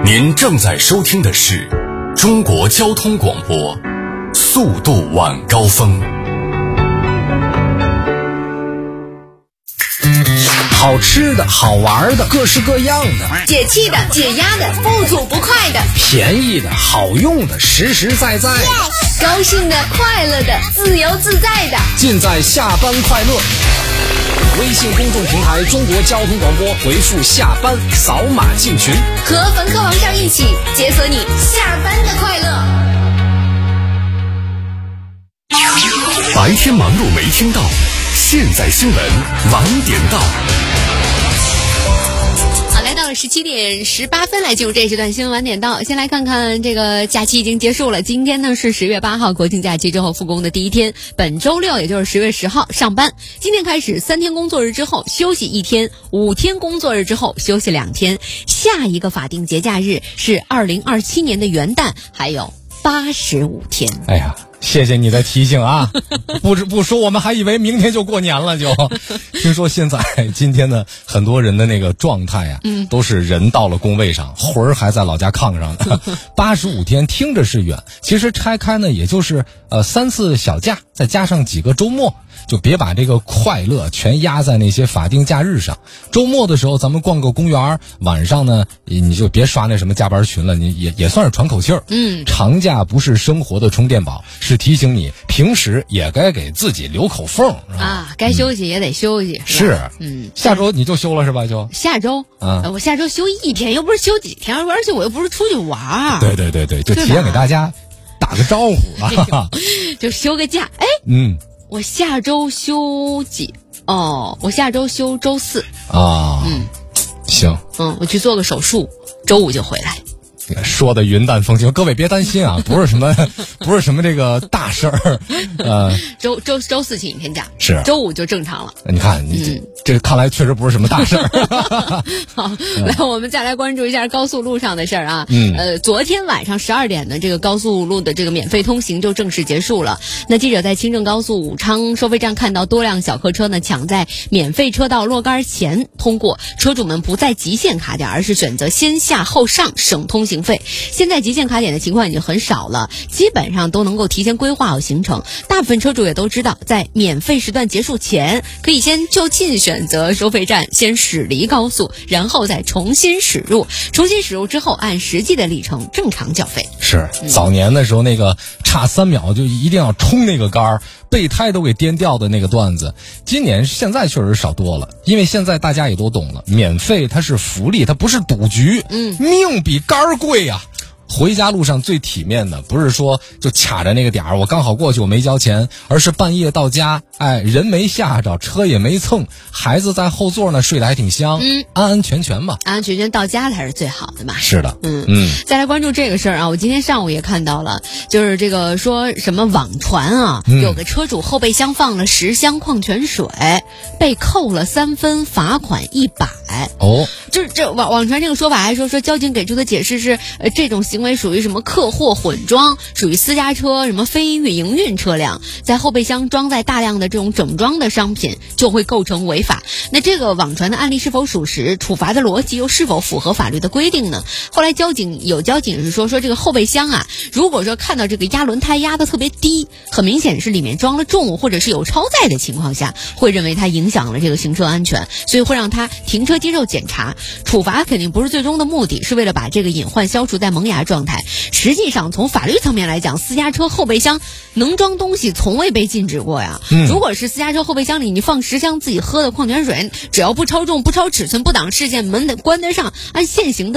您正在收听的是中国交通广播速度晚高峰。 好吃的好玩的各式各样的， 解气的解压的不吐不快的， 便宜的好用的实实在在的， 高兴的快乐的自由自在的， 尽在下班快乐。微信公众平台中国交通广播，回复下班扫码进群， 和冯科王上一起解锁你下班的快乐。 白天忙碌没听到，现在新闻晚点到。 好，来到了17点18分，来进入这一时段新闻晚点到。先来看看这个假期已经结束了，今天呢是10月8号国庆假期之后复工的第一天，本周六也就是10月10号上班。今天开始3天工作日之后休息1天，5天工作日之后休息2天。下一个法定节假日是2027年的元旦，还有85天。 哎呀，谢谢你的提醒啊！不说我们还以为明天就过年了就。听说现在今天的很多人的那个状态啊，都是人到了工位上，魂儿还在老家炕上的。85天听着是远，其实拆开呢也就是3次小假，再加上几个周末，就别把这个快乐全压在那些法定假日上。周末的时候咱们逛个公园，晚上呢你就别刷那什么加班群了，你也算是喘口气儿。长假不是生活的充电宝，是提醒你平时也该给自己留口缝啊，该休息也得休息。 是，下周你就休了是吧？就下周我下周休1天，又不是休几天，而且我又不是出去玩。 对，就提前给大家打个招呼啊， 就休个假。我下周休几？我下周休周4 啊。行。 我去做个手术，周5就回来。 说的云淡风轻，各位别担心啊，不是什么这个大事儿。 周4请1天假， 是周5就正常了。 你看你这看来确实不是什么大事儿。 好，来我们再来关注一下高速路上的事儿啊。昨天晚上12点呢，这个高速路的这个免费通行就正式结束了。那记者在清郑高速武昌收费站看到多辆小客车呢抢在免费车道落杆前通过，车主们不再极限卡点，而是选择先下后上省通行费。现在极限卡点的情况已经很少了，基本上都能够提前规划好行程。大部分车主也都知道，在免费时段结束前，可以先就近选择收费站，先驶离高速，然后再重新驶入。重新驶入之后，按实际的里程正常缴费。 是，早年的时候那个差3秒就一定要冲那个杆儿，备胎都给颠掉的那个段子，现在确实少多了，因为现在大家也都懂了，免费它是福利，它不是赌局。命比杆儿贵呀。回家路上最体面的不是说就卡着那个点儿，我刚好过去我没交钱，而是半夜到家，人没吓着，车也没蹭，孩子在后座呢睡得还挺香，安安全全嘛， 安安全全到家才是最好的嘛。 是的。 再来关注这个事儿啊，我今天上午也看到了，就是这个说什么网传啊，有个车主后备箱放了10箱矿泉水，被扣了3分，罚款100。就是这网传这个说法，还说交警给出的解释是，这种行为属于什么客货混装，属于私家车什么非营运车辆，在后备箱装载大量的这种整装的商品就会构成违法。那这个网传的案例是否属实，处罚的逻辑又是否符合法律的规定呢？后来交警是说这个后备箱啊，如果说看到这个压轮胎压得特别低，很明显是里面装了重物或者是有超载的情况下，会认为它影响了这个行车安全，所以会让它停车接受检查。处罚肯定不是最终的目的，是为了把这个隐患消除在萌芽状态。实际上从法律层面来讲，私家车后备箱能装东西从未被禁止过呀。如果是私家车后备箱里你放10箱自己喝的矿泉水，只要不超重不超尺寸不挡视线，门得关得上，按现行的